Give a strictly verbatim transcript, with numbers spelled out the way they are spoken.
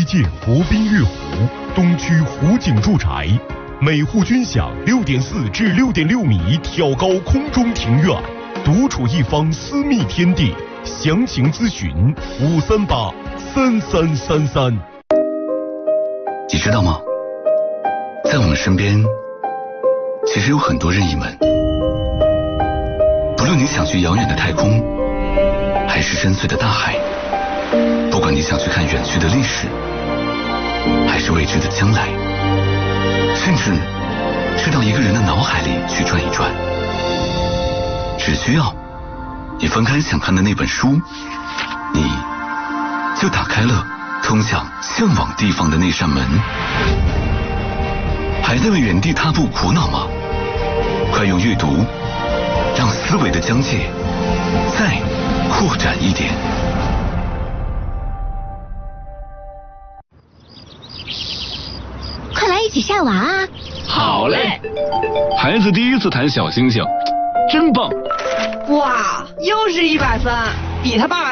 建国宾悦湖，东区湖景住宅，每户均享六点四至六点六米挑高空中庭院，独处一方私密天地。详情咨询五三八三三三三。 你知道吗？在我们身边，其实有很多任意门。不论你想去遥远的太空，还是深邃的大海，不管你想去看远去的历史，还是未知的将来，甚至是到一个人的脑海里去转一转，只需要你翻开想看的那本书，你就打开了通向向往地方的那扇门。还在为原地踏步苦恼吗？快用阅读让思维的疆界再扩展一点。 快来一起晒娃啊！ 好嘞！孩子第一次弹小星星，真棒！ 哇，又是一百分，比他爸爸